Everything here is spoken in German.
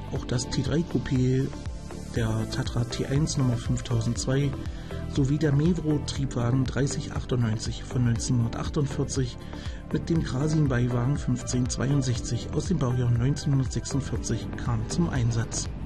Auch das T3 Coupé der Tatra T1 Nummer 5002 sowie der Mevro Triebwagen 3098 von 1948 mit dem Krasin Beiwagen 1562 aus dem Baujahr 1946 kam zum Einsatz.